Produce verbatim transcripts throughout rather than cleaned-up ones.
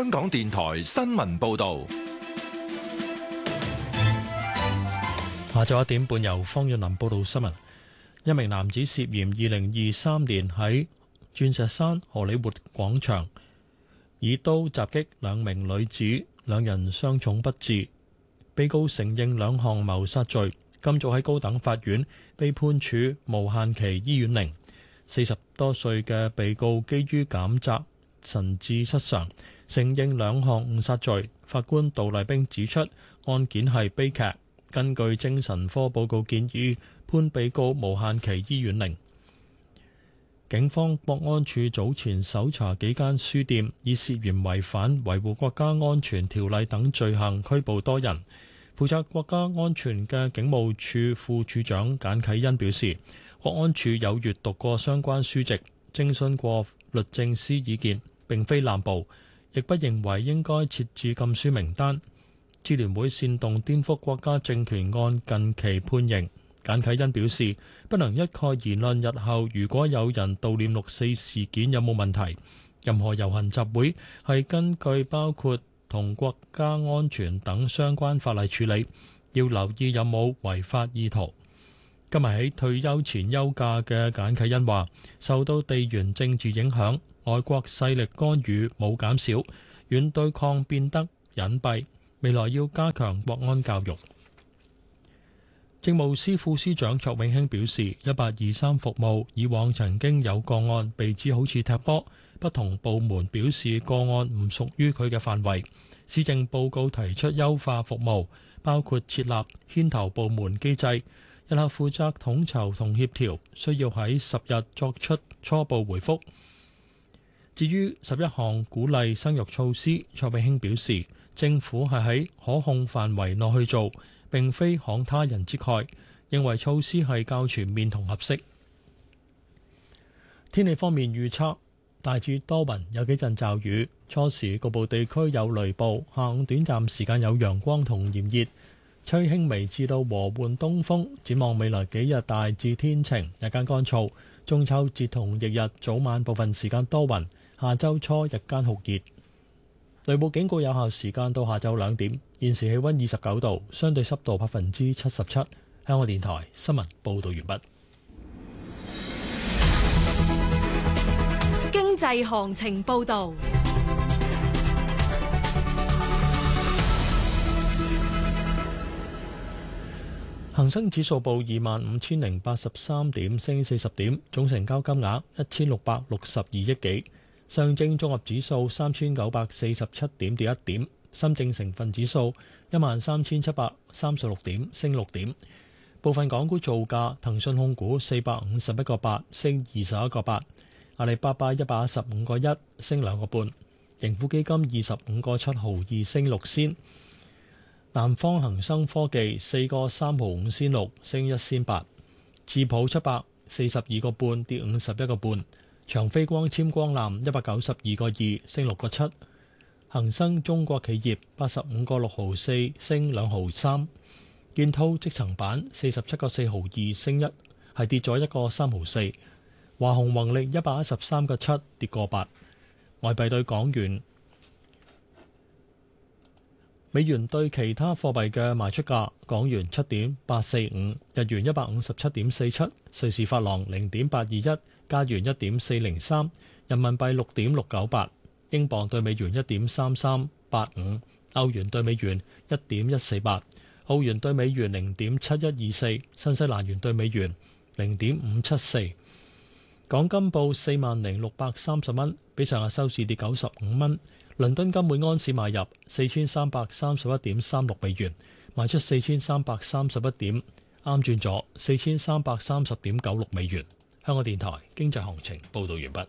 香港電台新聞報道。 下晝一點半，由方潤南報道新聞。一名男子涉嫌二零二三年喺鑽石山荷里活廣場以刀襲擊兩名女子，兩人傷重不治。被告承認兩項謀殺罪，今早喺高等法院被判處無限期醫院令。四十多歲嘅被告基於減責、神志失常，承認兩項誤殺罪。法官杜麗冰指出，案件係悲劇，根據精神科報告建議，判被告無限期醫院令。警方國安處早前搜查幾間書店，以涉嫌違反維護國家安全條例等罪行拘捕多人。負責國家安全嘅警務處副處長簡啟恩表示，國安處有閱讀過相關書籍，徵詢過律政司意見，並非濫捕，亦不認為應該設置禁書名單。支聯會煽動顛覆國家政權案近期判刑。簡啟恩表示，不能一概而論日後如果有人悼念六四事件有冇問題，任何遊行集會係根據包括同國家安全等相關法例處理，要留意有冇違法意圖。今日喺退休前休假嘅簡啟恩話，受到地緣政治影響，外國勢力干預冇減少，軟對抗變得隱蔽，未來要加強國安教育。政務司副司長卓永興表示，一八二三服務以往曾經有個案被指好似踢波，不同部門表示個案唔屬於佢嘅範圍。施政報告提出優化服務，包括設立牽頭部門機制，日後負責統籌同協調，需要喺十日作出初步回覆。至於十一項鼓勵生育措施，卓永興表示，政府係喺可控範圍內去做，並非慷他人之慨，認為措施係較全面同合適。天氣方面預測，大致多雲，有幾陣驟雨，初時局部地區有雷暴，下午短暫時間有陽光同炎熱，吹輕微至到和緩東風。展望未來幾日大致天晴，日間乾燥。中秋節同翌日早晚部分時間多雲，下週初日間酷熱。雷暴警告有效時間到下晝兩點。現時氣溫二十九度，相對濕度百分之七十七。香港電台新聞報道完畢。 經濟行情報道。 恒生指數報二萬五千零八十三點，升四十點，總成交金額一千六百六十二億幾。上證綜合指數三千九百四十七點，跌一點。深證成分指數一萬三千七百三十六點，升六點。部分港股造價，騰訊控股四百五十一個八，升二十一個八；阿里巴巴一百一十五個一，升兩個半；盈富基金二十五個七毫二，升六仙；南方恒生科技四個三毫五仙六，升一仙八；智普七百四十二個半，跌五十一個半；長飛光纖光纜一百九十二個二，升六個七。恒生中國企業八十五個六毫四，升兩毫三；建滔積層板四十七個四毫二，升一，係跌咗一個三毫四；華虹宏力一百一十三個七，跌個八。外幣對港元，美元對其他貨幣嘅賣出價：港元七點八四五，日元一百五十七點四七，瑞士法郎零點八二一，加元一點四零三，人民幣六點六九八。英鎊對美元一點三三八五，歐元對美元一點一四八，澳元對美元零點七一二四，新西蘭元對美元零點五七四。港金報四萬零六百三十蚊，比上日收市跌九十五蚊。倫敦金每安士買入四千三百三十一點三六美元，賣出四千三百三十一點，啱轉咗四千三百三十點九六美元。香港電台經濟行情報道完畢。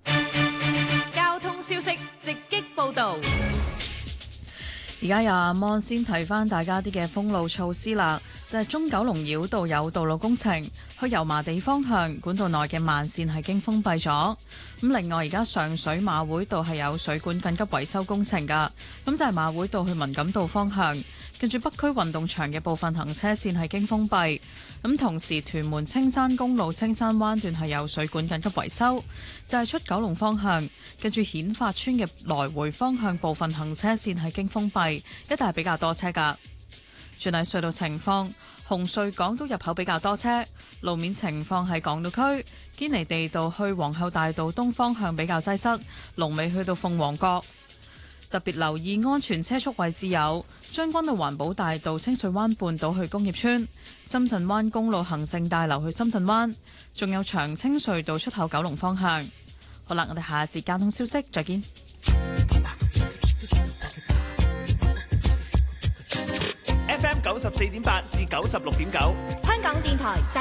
消息直擊報導。 而家由阿 Mon 先提翻大家啲嘅封路措施啦。 就係中九龍繞道有道路工程，去油麻地方向管道內嘅慢線係經封閉咗。咁另外而家上水馬會道係有水管緊急維修工程㗎，咁就係馬會道去文錦道方向，近住北區運動場嘅部分行車線係經封閉。咁同時屯門青山公路青山灣段係有水管緊急維修，就係出九龍方向，近住顯發村嘅來回方向部分行車線係經封閉，一帶係比較多車㗎。轉睇隧道情況，紅隧港島入口比較多車，路面情況係港島區堅尼地道去皇后大道東方向比較擠塞，龍尾去到鳳凰閣。特別留意安全車速位置有將軍澳環保大道清水灣半島去工業村、深圳灣公路行政大樓去深圳灣，仲有長青隧道出口九龍方向。好啦，我哋下一節交通消息再見。 F M 九十四點八至九十六點九， 香港電台